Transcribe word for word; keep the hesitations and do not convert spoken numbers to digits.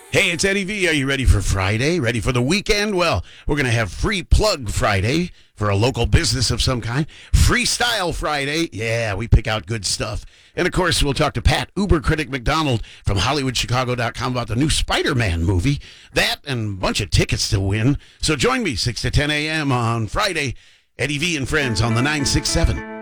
Hey, it's Eddie V. Are you ready for Friday? Ready for the weekend? Well, we're going to have Free Plug Friday for a local business of some kind. Freestyle Friday. Yeah, we pick out good stuff. And, of course, we'll talk to Pat, Uber critic McDonald from Hollywood Chicago dot com about the new Spider-Man movie. That and a bunch of tickets to win. So join me six to ten a.m. on Friday. Eddie V and Friends on the nine six seven.